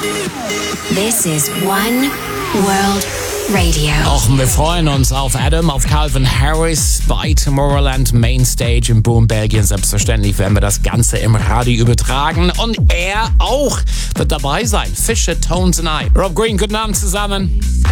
This is One World Radio. Auch wir freuen uns auf Adam, auf Calvin Harris bei Tomorrowland Mainstage in Boom, Belgien. Selbstverständlich werden wir das Ganze im Radio übertragen. Und er auch wird dabei sein. Fisher, Tones and I. Rob Green, guten Abend zusammen.